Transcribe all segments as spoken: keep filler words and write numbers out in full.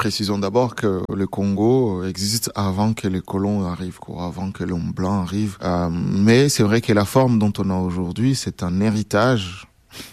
précisons d'abord que le Congo existe avant que les colons arrivent, quoi, avant que l'homme blanc arrive. Euh, mais c'est vrai que la forme dont on a aujourd'hui, c'est un héritage,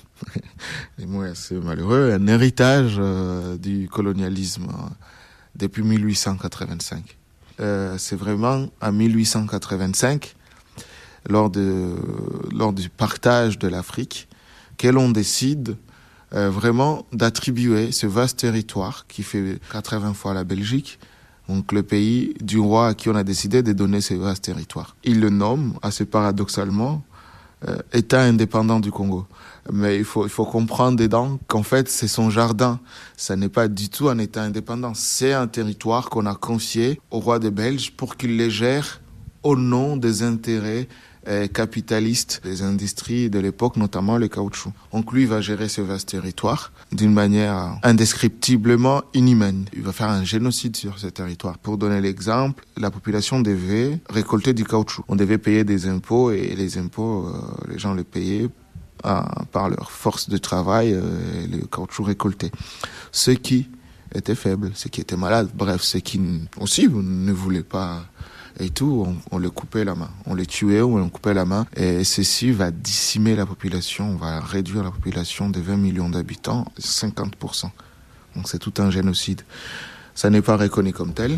les mots assez malheureux, un héritage euh, du colonialisme euh, depuis mille huit cent quatre-vingt-cinq. Euh, c'est vraiment en mille huit cent quatre-vingt-cinq, lors, de, lors du partage de l'Afrique, que l'on décide euh, vraiment d'attribuer ce vaste territoire qui fait quatre-vingts fois la Belgique, donc le pays du roi à qui on a décidé de donner ce vaste territoire. Il le nomme, assez paradoxalement, euh, État indépendant du Congo. Mais il faut, il faut comprendre dedans qu'en fait, c'est son jardin. Ça n'est pas du tout un État indépendant. C'est un territoire qu'on a confié au roi des Belges pour qu'il les gère au nom des intérêts euh, capitalistes des industries de l'époque, notamment le caoutchouc. Donc lui, il va gérer ce vaste territoire d'une manière indescriptiblement inhumaine. Il va faire un génocide sur ce territoire. Pour donner l'exemple, la population devait récolter du caoutchouc. On devait payer des impôts et les impôts, euh, les gens les payaient par leur force de travail, euh, le caoutchouc récolté. Ceux qui étaient faibles, ceux qui étaient malades, bref, ceux qui aussi ne voulaient pas et tout, on, on les coupait la main. On les tuait ou on coupait la main. Et ceci va décimer la population, on va réduire la population de vingt millions d'habitants, cinquante pour cent. Donc c'est tout un génocide. Ça n'est pas reconnu comme tel.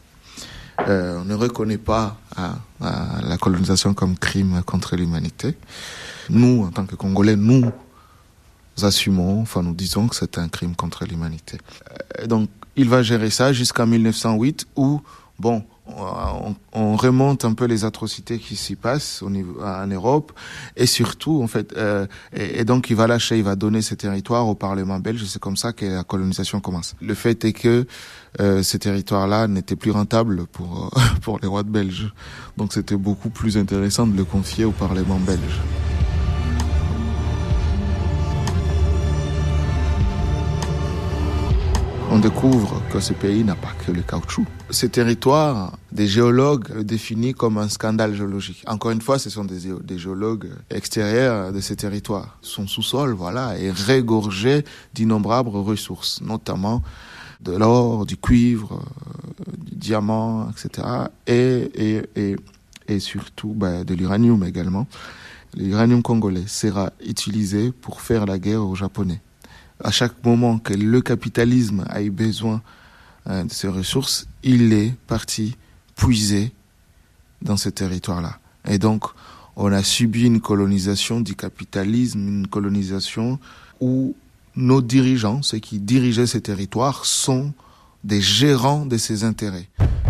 Euh, on ne reconnaît pas à, à la colonisation comme crime contre l'humanité. Nous, en tant que Congolais, nous assumons, enfin nous disons que c'est un crime contre l'humanité. Euh, donc, il va gérer ça jusqu'en mille neuf cent huit où, bon, on, on remonte un peu les atrocités qui s'y passent au niveau, en Europe et surtout, en fait, euh, et, et donc il va lâcher, il va donner ces territoires au Parlement belge. C'est comme ça que la colonisation commence. Le fait est que euh, ces territoires-là n'étaient plus rentables pour euh, pour les rois de Belge. Donc c'était beaucoup plus intéressant de le confier au Parlement belge. On découvre que ce pays n'a pas que le caoutchouc. Ces territoires, des géologues le définissent comme un scandale géologique. Encore une fois, ce sont des, des géologues extérieurs de ces territoires. Son sous-sol, voilà, est regorgé d'innombrables ressources, notamment de l'or, du cuivre, euh, du diamant, et cetera. Et, et, et, et surtout bah, de l'uranium également. L'uranium congolais sera utilisé pour faire la guerre aux Japonais. À chaque moment que le capitalisme a eu besoin euh, de ces ressources, il est parti puiser dans ce territoire-là. Et donc, on a subi une colonisation du capitalisme, une colonisation où nos dirigeants, ceux qui dirigeaient ces territoires, sont des gérants de ces intérêts.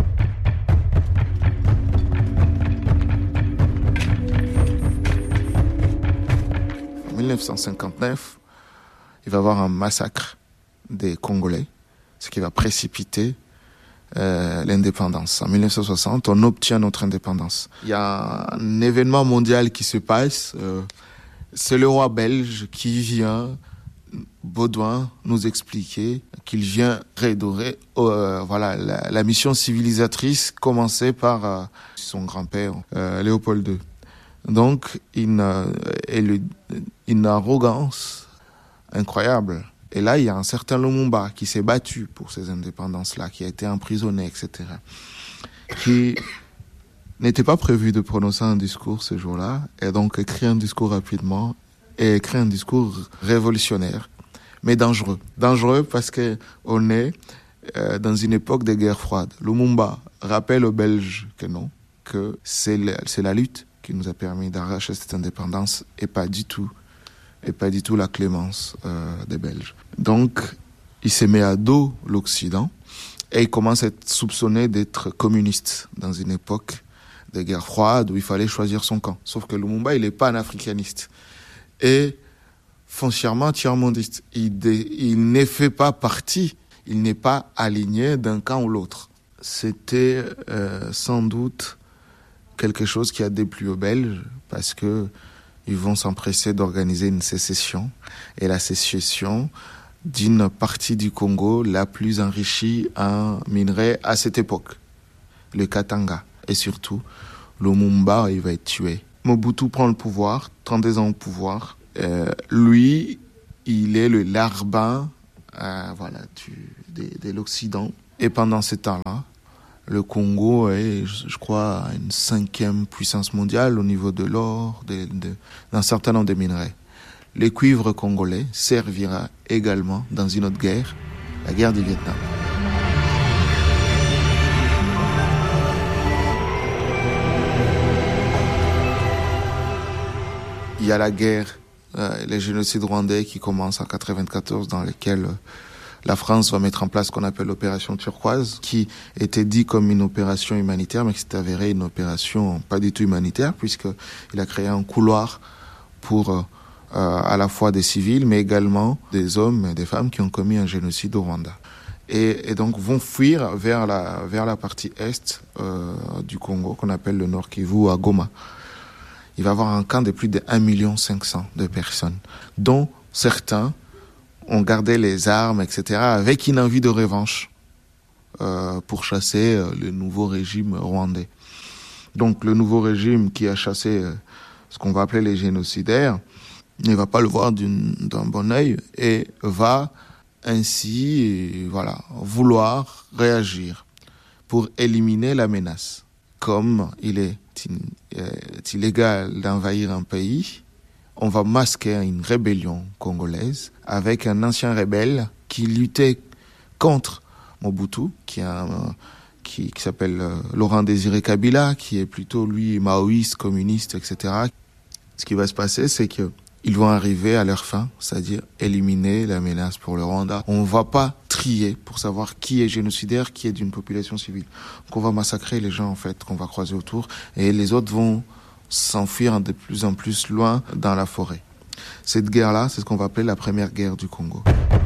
En mille neuf cent cinquante-neuf, il va y avoir un massacre des Congolais, ce qui va précipiter euh, l'indépendance. En mille neuf cent soixante, on obtient notre indépendance. Il y a un événement mondial qui se passe. Euh, c'est le roi belge qui vient, Baudouin, nous expliquer qu'il vient redorer euh, voilà, la, la mission civilisatrice commencée par euh, son grand-père, euh, Léopold deux. Donc, une, euh, une, une arrogance incroyable. Et là, il y a un certain Lumumba qui s'est battu pour ces indépendances-là, qui a été emprisonné, et cetera, qui n'était pas prévu de prononcer un discours ce jour-là, et donc écrit un discours rapidement, et écrit un discours révolutionnaire, mais dangereux. Dangereux parce que on est euh, dans une époque de guerre froide. Lumumba rappelle aux Belges que non, que c'est la, c'est la lutte qui nous a permis d'arracher cette indépendance, et pas du tout et pas du tout la clémence euh, des Belges. Donc, il se met à dos l'Occident et il commence à être soupçonné d'être communiste dans une époque de guerre froide où il fallait choisir son camp. Sauf que Lumumba, il n'est pas un africaniste. Et foncièrement tiers-mondiste. Il, dé, il ne fait pas partie, il n'est pas aligné d'un camp ou l'autre. C'était euh, sans doute quelque chose qui a déplu aux Belges parce que ils vont s'empresser d'organiser une sécession. Et la sécession d'une partie du Congo la plus enrichie en minerais à cette époque, le Katanga. Et surtout, Lumumba, il va être tué. Mobutu prend le pouvoir, trente-deux ans au pouvoir. Euh, lui, il est le larbin euh, voilà, du, de, de l'Occident. Et pendant ces temps-là, le Congo est, je crois, une cinquième puissance mondiale au niveau de l'or, de, de, d'un certain nombre de minerais. Le cuivre congolais servira également dans une autre guerre, la guerre du Vietnam. Il y a la guerre, euh, les génocides rwandais qui commencent en quatre-vingt-quatorze, dans lesquels euh, la France va mettre en place ce qu'on appelle l'opération Turquoise, qui était dit comme une opération humanitaire, mais qui s'est avérée une opération pas du tout humanitaire, puisqu'il a créé un couloir pour euh, à la fois des civils, mais également des hommes et des femmes qui ont commis un génocide au Rwanda. Et, et donc vont fuir vers la, vers la partie est euh, du Congo, qu'on appelle le Nord Kivu, à Goma. Il va y avoir un camp de plus de un million cinq cents de personnes, dont certains ont gardé les armes, et cetera, avec une envie de revanche euh, pour chasser euh, le nouveau régime rwandais. Donc le nouveau régime qui a chassé euh, ce qu'on va appeler les génocidaires ne va pas le voir d'une, d'un bon œil et va ainsi voilà, vouloir réagir pour éliminer la menace. Comme il est illégal d'envahir un pays, on va masquer une rébellion congolaise avec un ancien rebelle qui luttait contre Mobutu, qui, est un, qui, qui s'appelle Laurent Désiré Kabila, qui est plutôt, lui, maoïste, communiste, et cetera. Ce qui va se passer, c'est que ils vont arriver à leur fin, c'est-à-dire éliminer la menace pour le Rwanda. On ne va pas trier pour savoir qui est génocidaire, qui est d'une population civile. Donc on va massacrer les gens en fait qu'on va croiser autour et les autres vont s'enfuir de plus en plus loin dans la forêt. Cette guerre-là, c'est ce qu'on va appeler la première guerre du Congo.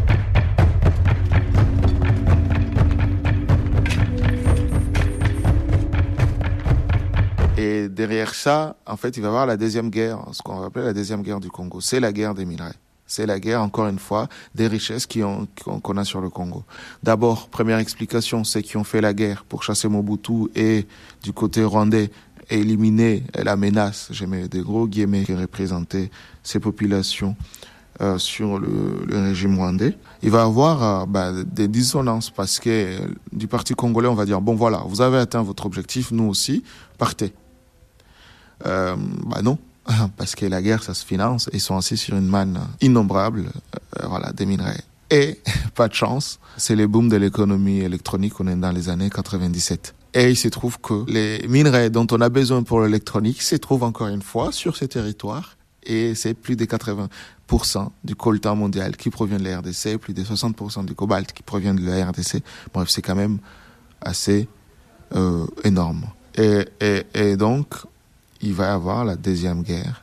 Et derrière ça, en fait, il va y avoir la deuxième guerre, ce qu'on va appeler la deuxième guerre du Congo. C'est la guerre des minerais. C'est la guerre, encore une fois, des richesses qui ont, qu'on a sur le Congo. D'abord, première explication, c'est qu'ils ont fait la guerre pour chasser Mobutu et, du côté rwandais, éliminer la menace, j'ai mis des gros guillemets, qui représentait ces populations euh, sur le, le régime rwandais. Il va y avoir euh, bah, des dissonances parce que euh, du parti congolais, on va dire, bon voilà, vous avez atteint votre objectif, nous aussi, partez. Euh, bah non, parce que la guerre, ça se finance et ils sont assis sur une manne innombrable, euh, voilà, des minerais. Et, pas de chance, c'est le boom de l'économie électronique, on est dans les années quatre-vingt-dix-sept. Et il se trouve que les minerais dont on a besoin pour l'électronique se trouvent encore une fois sur ces territoires et c'est plus de quatre-vingts pour cent du coltan mondial qui provient de la R D C, plus de soixante pour cent du cobalt qui provient de la R D C. Bref, c'est quand même assez euh, énorme. Et, et, et donc, il va y avoir la deuxième guerre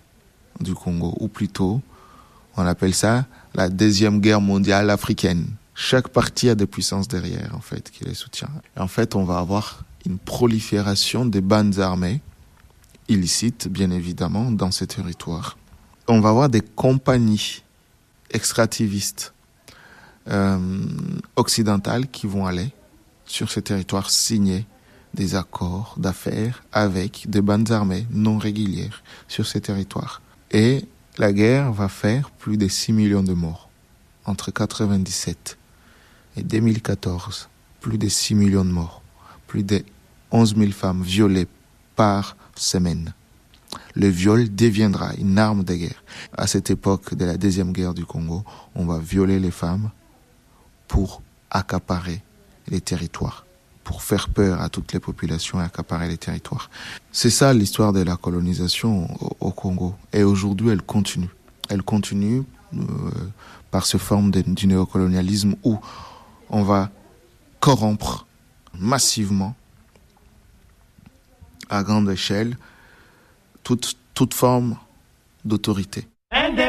du Congo, ou plutôt, on appelle ça la deuxième guerre mondiale africaine. Chaque parti a des puissances derrière, en fait, qui les soutient. Et en fait, on va avoir une prolifération des bandes armées, illicites, bien évidemment, dans ces territoires. On va avoir des compagnies extractivistes euh, occidentales qui vont aller sur ces territoires signer des accords d'affaires avec des bandes armées non régulières sur ces territoires. Et la guerre va faire plus de six millions de morts. Entre quatre-vingt-dix-sept et deux mille quatorze, plus de six millions de morts. Plus de onze mille femmes violées par semaine. Le viol deviendra une arme de guerre. À cette époque de la deuxième guerre du Congo, on va violer les femmes pour accaparer les territoires, pour faire peur à toutes les populations et accaparer les territoires. C'est ça l'histoire de la colonisation au, au Congo. Et aujourd'hui, elle continue. Elle continue euh, par ce forme de, du néocolonialisme où on va corrompre massivement, à grande échelle, toute, toute forme d'autorité.